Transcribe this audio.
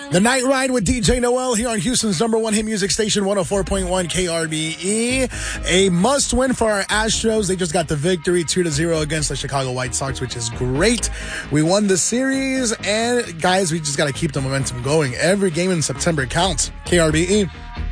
The Night Ride with DJ Noel here on Houston's number one hit music station, 104.1 KRBE. A must-win for our Astros. They just got the victory 2-0 against the Chicago White Sox, which is great. We won the series, and guys, we just got to keep the momentum going. Every game in September counts. KRBE.